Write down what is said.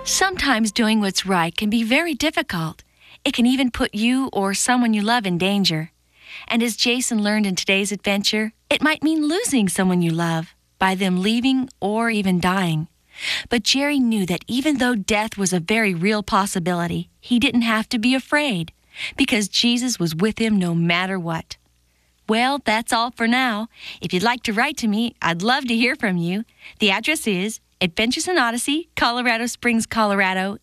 Sometimes doing what's right can be very difficult. It can even put you or someone you love in danger. And as Jason learned in today's adventure, it might mean losing someone you love by them leaving or even dying. But Jerry knew that even though death was a very real possibility, he didn't have to be afraid because Jesus was with him no matter what. Well, that's all for now. If you'd like to write to me, I'd love to hear from you. The address is Adventures in Odyssey, Colorado Springs, Colorado,